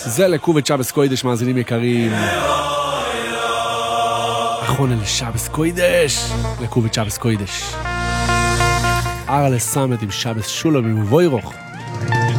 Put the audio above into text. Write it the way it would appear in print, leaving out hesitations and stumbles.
זה לקובת שבס קוידש, מאזינים יקרים. אחרון אל שבס קוידש, לקובת שבס קוידש. ארלה סמת עם שבס שולמים ובוירוך.